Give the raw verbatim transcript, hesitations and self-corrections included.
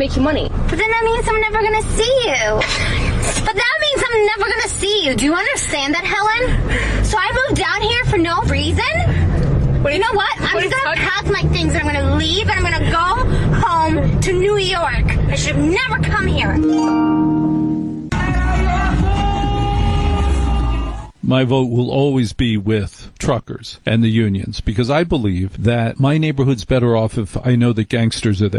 make you money. But then that means I'm never going to see you. But that means I'm never going to see you. Do you understand that, Helen? So I moved down here for no reason? Well, you know what? I'm what just going to talking- pack my things and I'm going to leave and I'm going to go home to New York. I should have never come here. My vote will always be with truckers and the unions because I believe that my neighborhood's better off if I know that gangsters are there.